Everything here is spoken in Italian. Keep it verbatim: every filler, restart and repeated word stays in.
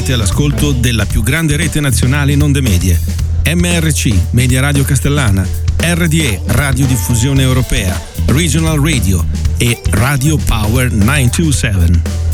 Siete all'ascolto della più grande rete nazionale in onde medie. M R C, Media Radio Castellana, R D E, Radiodiffusione Europea, Regional Radio e Radio Power nove due sette.